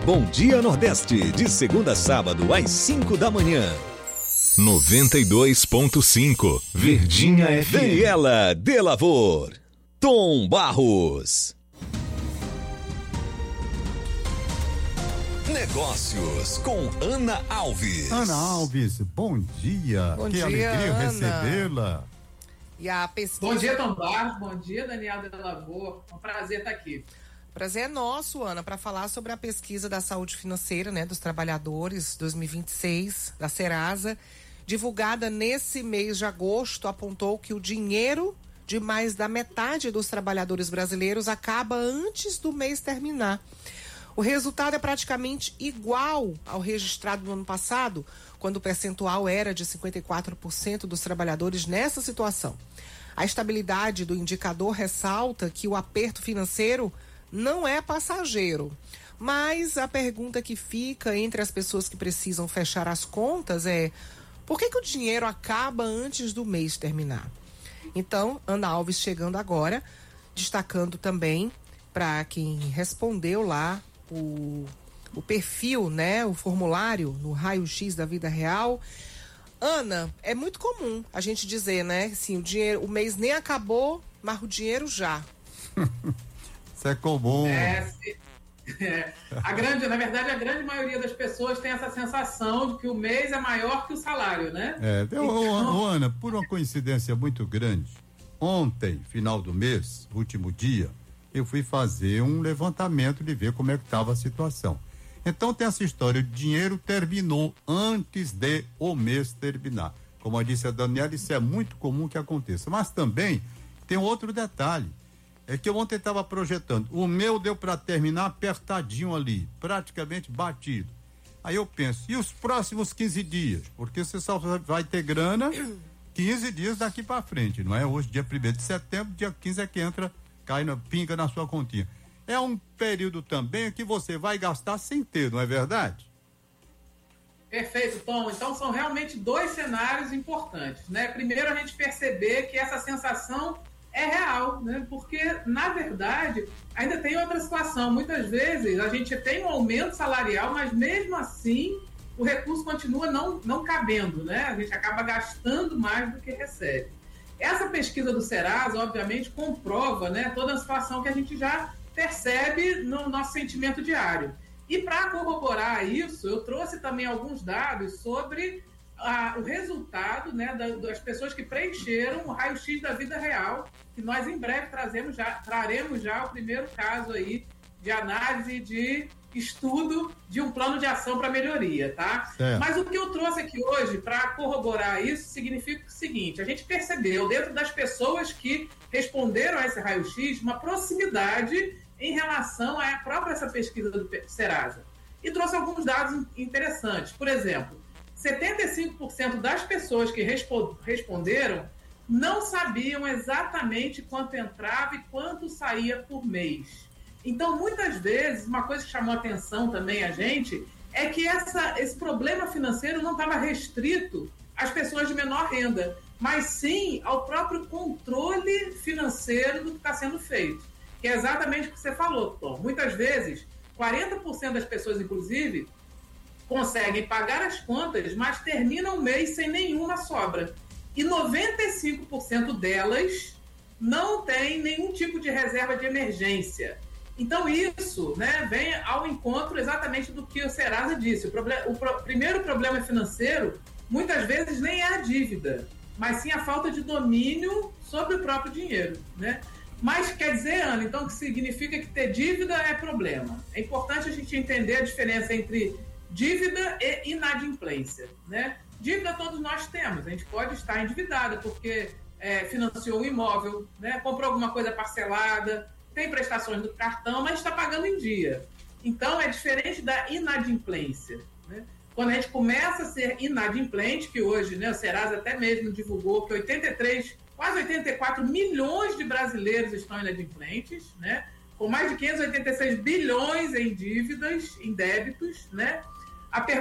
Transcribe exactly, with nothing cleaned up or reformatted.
Bom Dia Nordeste, de segunda a sábado, às cinco da manhã. noventa e dois ponto cinco, Verdinha F M. Vem ela, de Lavor, Tom Barros. Negócios com Ana Alves. Ana Alves, bom dia. Bom que dia, alegria Ana. recebê-la. E a pesquisa... Bom dia, Tom Barros. Bom dia, Daniel de Lavor. É um prazer estar aqui. Prazer é nosso, Ana, para falar sobre a pesquisa da saúde financeira, né, dos trabalhadores dois mil e vinte e seis, da Serasa, divulgada nesse mês de agosto, apontou que o dinheiro de mais da metade dos trabalhadores brasileiros acaba antes do mês terminar. O resultado é praticamente igual ao registrado no ano passado, quando o percentual era de cinquenta e quatro por cento dos trabalhadores nessa situação. A estabilidade do indicador ressalta que o aperto financeiro não é passageiro. Mas a pergunta que fica entre as pessoas que precisam fechar as contas é: por que que o dinheiro acaba antes do mês terminar? Então, Ana Alves chegando agora, destacando também para quem respondeu lá o, o perfil, né, o formulário no raio-x da vida real. Ana, é muito comum a gente dizer, né, assim, o dinheiro, o mês nem acabou, mas o dinheiro já. Isso é comum. É, se, é, a grande, na verdade, a grande maioria das pessoas tem essa sensação de que o mês é maior que o salário, né? É, eu, então... ô, ô, Ana, por uma coincidência muito grande, ontem, final do mês, último dia, eu fui fazer um levantamento de ver como é que estava a situação. Então tem essa história, o dinheiro terminou antes de o mês terminar. Como eu disse a Daniela, isso é muito comum que aconteça. Mas também tem outro detalhe. É que eu ontem estava projetando, o meu deu para terminar apertadinho ali, praticamente batido. Aí eu penso, e os próximos quinze dias? Porque você só vai ter grana quinze dias daqui para frente, não é? Hoje, dia primeiro de setembro, dia quinze é que entra, cai, na, pinga na sua continha. É um período também que você vai gastar sem ter, não é verdade? Perfeito, Tom. Então são realmente dois cenários importantes, né? Primeiro, a gente perceber que essa sensação é real, né? Porque, na verdade, ainda tem outra situação. Muitas vezes a gente tem um aumento salarial, mas mesmo assim o recurso continua não, não cabendo, né? A gente acaba gastando mais do que recebe. Essa pesquisa do Serasa, obviamente, comprova, né, toda a situação que a gente já percebe no nosso sentimento diário. E para corroborar isso, eu trouxe também alguns dados sobre Ah, o resultado, né, da, das pessoas que preencheram o raio-x da vida real, que nós em breve trazemos já, traremos já o primeiro caso aí de análise de estudo de um plano de ação para melhoria, tá? É. Mas o que eu trouxe aqui hoje para corroborar isso significa o seguinte: a gente percebeu dentro das pessoas que responderam a esse raio-x uma proximidade em relação à própria essa pesquisa do Serasa. E trouxe alguns dados interessantes. Por exemplo, setenta e cinco por cento das pessoas que responderam não sabiam exatamente quanto entrava e quanto saía por mês. Então, muitas vezes, uma coisa que chamou a atenção também a gente é que essa, esse problema financeiro não estava restrito às pessoas de menor renda, mas sim ao próprio controle financeiro do que está sendo feito, que é exatamente o que você falou, Tom. Muitas vezes, quarenta por cento das pessoas, inclusive, conseguem pagar as contas, mas terminam o mês sem nenhuma sobra. E noventa e cinco por cento delas não têm nenhum tipo de reserva de emergência. Então isso, né, vem ao encontro exatamente do que o Serasa disse. O, problem- o pro- primeiro problema financeiro, muitas vezes, nem é a dívida, mas sim a falta de domínio sobre o próprio dinheiro, né? Mas quer dizer, Ana, então, que significa que ter dívida é problema. É importante a gente entender a diferença entre dívida e inadimplência, né? Dívida todos nós temos, a gente pode estar endividada porque é, financiou um imóvel, né? Comprou alguma coisa parcelada, tem prestações do cartão, mas está pagando em dia. Então é diferente da inadimplência, né? Quando a gente começa a ser inadimplente, que hoje, né, o Serasa até mesmo divulgou que oitenta e três, quase oitenta e quatro milhões de brasileiros estão inadimplentes, né? Com mais de quinhentos e oitenta e seis bilhões em dívidas, em débitos, né? A pergunta